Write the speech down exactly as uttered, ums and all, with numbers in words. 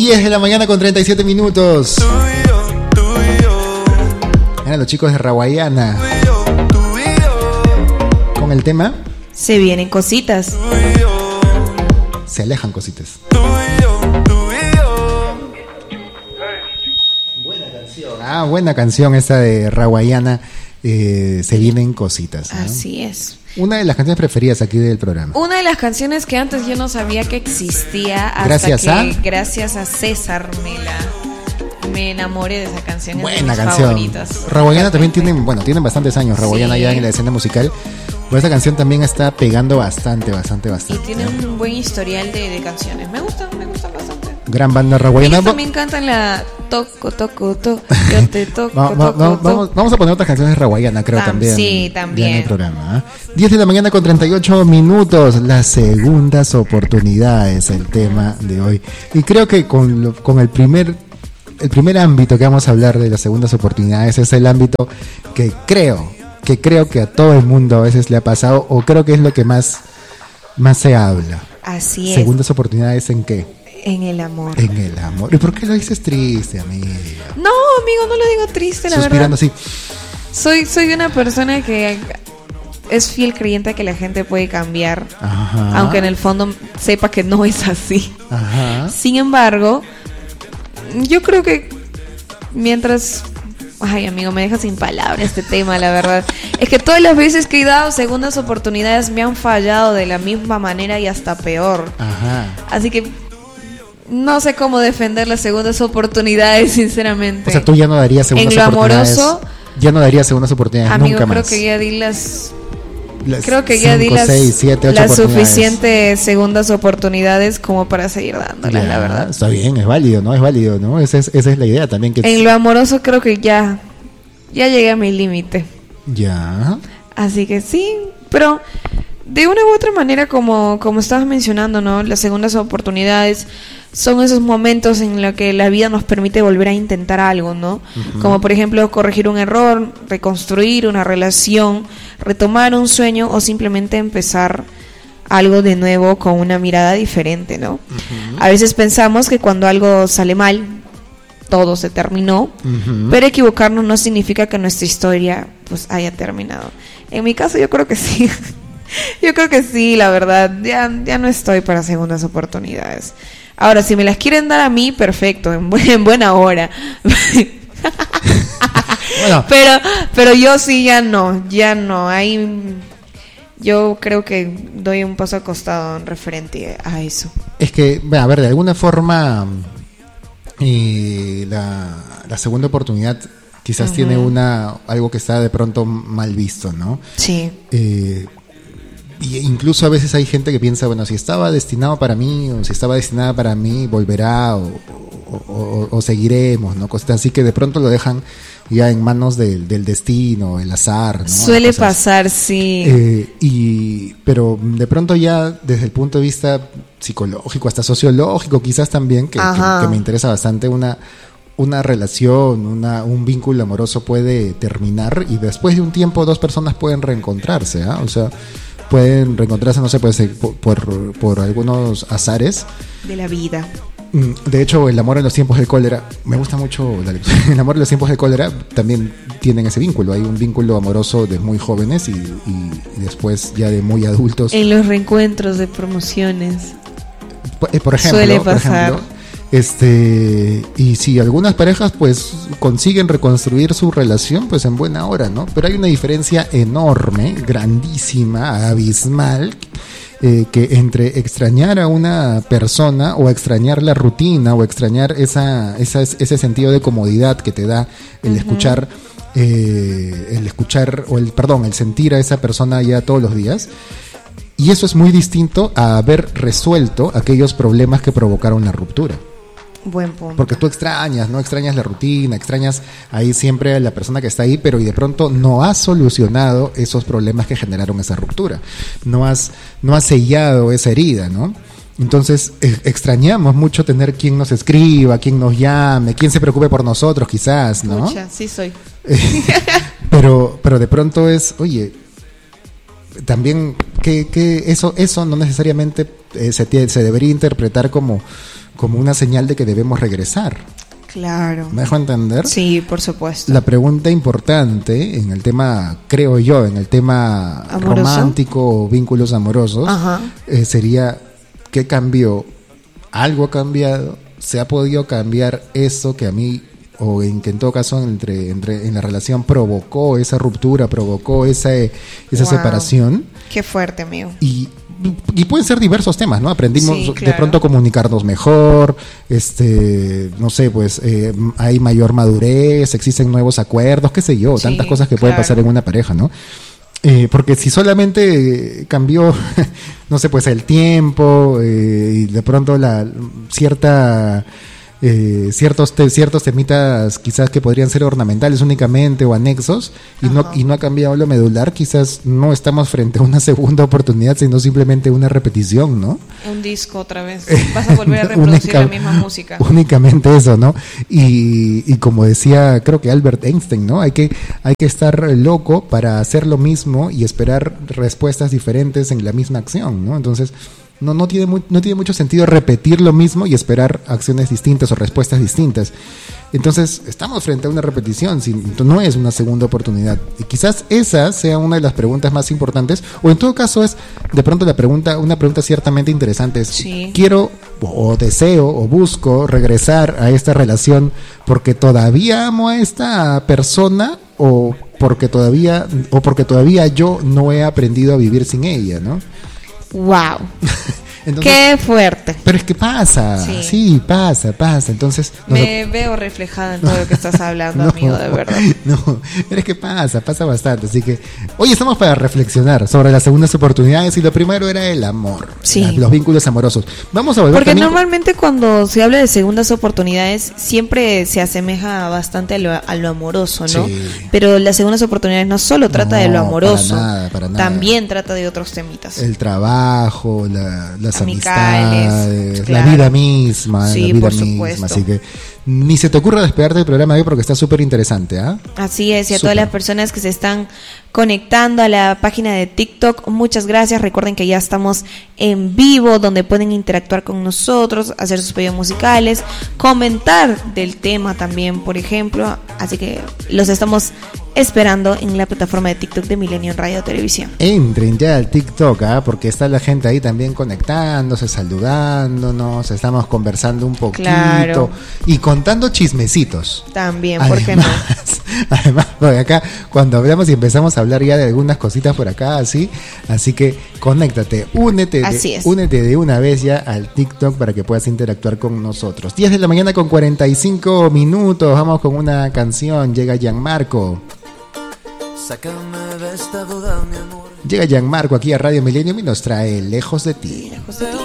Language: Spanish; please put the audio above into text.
diez de la mañana con treinta y siete minutos. Eran los chicos de Rawayana con el tema Se vienen cositas. Se alejan cositas. Buena canción. Ah, buena canción esa de Rawayana. Eh, se vienen cositas, ¿no? Así es. Una de las canciones preferidas aquí del programa. Una de las canciones que antes yo no sabía que existía hasta gracias que a... gracias a César me la me enamoré de esa canción. Buena es de mis canción. favoritas. Rawayana también tienen, bueno, tienen bastantes años Rawayana sí. ya en la escena musical. Pero esa canción también está pegando bastante, bastante, bastante. Y tiene ¿eh? un buen historial de, de canciones. Me gustan, me gustan bastante. Gran banda Rawayana. Ellos también cantan la toco, toco, toco, yo te toco, va, va, toco, va, toco. Vamos, vamos a poner otras canciones de Rawayana, creo, Tam, también. Sí, también. En el programa. ¿eh? diez de la mañana con treinta y ocho minutos. Las segundas oportunidades, el tema de hoy. Y creo que con, lo, con el primer... El primer ámbito que vamos a hablar de las segundas oportunidades es el ámbito que creo, que creo que a todo el mundo a veces le ha pasado, o creo que es lo que más, más se habla. Así es. ¿Segundas oportunidades en qué? En el amor. En el amor. ¿Y por qué lo dices triste, amiga? No, amigo, no lo digo triste, la Suspirando verdad. así. Soy, soy una persona que es fiel creyente que la gente puede cambiar, Ajá. aunque en el fondo sepa que no es así. Ajá. Sin embargo, yo creo que mientras... Ay, amigo, me deja sin palabras este tema, la verdad. Es que todas las veces que he dado segundas oportunidades me han fallado de la misma manera y hasta peor. Ajá. Así que no sé cómo defender las segundas oportunidades, sinceramente. O sea, tú ya no darías segundas en lo oportunidades. Amoroso, ya no darías segundas oportunidades amigo, nunca creo más. que ya di las... Las Creo que ya cinco, di las, seis, siete, ocho las suficientes segundas oportunidades como para seguir dándolas, ya, la verdad. Está bien, es válido, ¿no? Es válido, ¿no? Esa es, esa es la idea también. Que en lo amoroso creo que ya, ya llegué a mi límite. Ya. Así que sí, pero de una u otra manera, como, como estabas mencionando, ¿no? Las segundas oportunidades son esos momentos en los que la vida nos permite volver a intentar algo, ¿no? Uh-huh. Como por ejemplo corregir un error, reconstruir una relación, retomar un sueño o simplemente empezar algo de nuevo con una mirada diferente, ¿no? Uh-huh. A veces pensamos que cuando algo sale mal, todo se terminó, uh-huh. pero equivocarnos no significa que nuestra historia pues haya terminado. En mi caso yo creo que sí. Yo creo que sí, la verdad, ya, ya no estoy para segundas oportunidades. Ahora, si me las quieren dar a mí, perfecto, en, bu- en buena hora. Bueno. Pero, pero yo sí ya no, ya no. Ahí yo creo que doy un paso al costado en referente a eso. Es que, a ver, de alguna forma, eh, la, la segunda oportunidad quizás uh-huh. tiene una algo que está de pronto mal visto, ¿no? Sí. Eh, y incluso a veces hay gente que piensa, bueno, si estaba destinado para mí, o si estaba destinada para mí, volverá, o, o, o, o seguiremos, ¿no? Cosas así que de pronto lo dejan ya en manos del, del destino, el azar, ¿no? Suele pasar, sí. Eh, y, pero de pronto ya desde el punto de vista psicológico, hasta sociológico quizás también, que, que, que me interesa bastante, una... una relación, una, un vínculo amoroso puede terminar y después de un tiempo dos personas pueden reencontrarse, ¿eh? O sea, pueden reencontrarse, no sé, puede ser por, por, por algunos azares de la vida. De hecho, el amor en los tiempos del cólera, me gusta mucho la lectura. El amor en los tiempos del cólera también tienen ese vínculo. Hay un vínculo amoroso de muy jóvenes y, y, y después ya de muy adultos. En los reencuentros de promociones. Por, por ejemplo, suele pasar. Por ejemplo, Este, y si algunas parejas pues consiguen reconstruir su relación, pues en buena hora, ¿no? Pero hay una diferencia enorme, grandísima, abismal, eh, que entre extrañar a una persona o extrañar la rutina o extrañar esa, esa ese sentido de comodidad que te da el uh-huh. escuchar eh, el escuchar o el perdón, el sentir a esa persona ya todos los días. Y eso es muy distinto a haber resuelto aquellos problemas que provocaron la ruptura. Buen punto. Porque tú extrañas, ¿no? Extrañas la rutina, extrañas ahí siempre a la persona que está ahí, pero y de pronto no has solucionado esos problemas que generaron esa ruptura. No has, no has sellado esa herida, ¿no? Entonces eh, extrañamos mucho tener quien nos escriba, quien nos llame, quien se preocupe por nosotros quizás, ¿no? Pucha, sí soy. pero, pero de pronto es, oye, también que, que eso, eso no necesariamente eh, se, se debería interpretar como como una señal de que debemos regresar. Claro. ¿Me dejo entender? Sí, por supuesto. La pregunta importante en el tema, creo yo, en el tema ¿Amoroso? romántico o vínculos amorosos, eh, sería, ¿qué cambió? ¿Algo ha cambiado? ¿Se ha podido cambiar eso que a mí, o en que en todo caso entre, entre en la relación provocó esa ruptura, provocó esa, esa wow. separación? Qué fuerte, amigo. Y Y pueden ser diversos temas, ¿no? Aprendimos sí, claro. de pronto a comunicarnos mejor, este, no sé, pues eh, hay mayor madurez, existen nuevos acuerdos, qué sé yo, sí, tantas cosas que claro. pueden pasar en una pareja, ¿no? Eh, porque si solamente cambió, no sé, pues el tiempo eh, y de pronto la cierta... Eh, ciertos te, ciertos temitas quizás que podrían ser ornamentales únicamente o anexos y no, y no ha cambiado lo medular, quizás no estamos frente a una segunda oportunidad, sino simplemente una repetición, ¿no? Un disco otra vez, vas a volver a reproducir Única, la misma música. Únicamente eso, ¿no? Y, y como decía, creo que Albert Einstein, ¿no? Hay que, hay que estar loco para hacer lo mismo y esperar respuestas diferentes en la misma acción, ¿no? Entonces No, no, tiene muy, no tiene mucho sentido repetir lo mismo y esperar acciones distintas o respuestas distintas. Entonces, estamos frente a una repetición, si, no es una segunda oportunidad. Y quizás esa sea una de las preguntas más importantes, o en todo caso es, de pronto la pregunta, una pregunta ciertamente interesante es, sí. quiero o deseo o busco regresar a esta relación porque todavía amo a esta persona o porque todavía, o porque todavía yo no he aprendido a vivir sin ella, ¿no? Wow. Entonces, qué fuerte. Pero es que pasa, sí, sí pasa, pasa. Entonces me nos... veo reflejada en todo lo que estás hablando, no, amigo, de verdad. No, pero es que pasa, pasa bastante. Así que hoy estamos para reflexionar sobre las segundas oportunidades y lo primero era el amor, sí. la, los vínculos amorosos. Vamos a volver. Porque también... normalmente cuando se habla de segundas oportunidades siempre se asemeja bastante a lo, a lo amoroso, ¿no? Sí. Pero las segundas oportunidades no solo trata no, de lo amoroso, para nada, para nada. También trata de otros temitas. El trabajo, la, las amistades, amistades, claro. la vida misma, sí, la vida por misma. Supuesto. Así que ni se te ocurra despegarte del programa de hoy porque está súper interesante, ¿ah? ¿eh? Así es, y a super. todas las personas que se están conectando a la página de TikTok, muchas gracias. Recuerden que ya estamos en vivo, donde pueden interactuar con nosotros, hacer sus pedidos musicales, comentar del tema también, por ejemplo. Así que los estamos esperando en la plataforma de TikTok de Milenio Radio Televisión. Entren ya al TikTok, ¿eh? Porque está la gente ahí también conectándose, saludándonos, estamos conversando un poquito, claro. Y contando chismecitos. También, además, ¿por qué no? Además, porque acá cuando hablamos y empezamos a hablar ya de algunas cositas por acá, así, así que conéctate, únete, así de, es. únete de una vez ya al TikTok para que puedas interactuar con nosotros. diez de la mañana con cuarenta y cinco minutos, vamos con una canción, llega Gianmarco. Sácame de esta duda, mi amor. Llega Gianmarco aquí a Radio Millennium y nos trae Lejos de ti. Lejos de ti.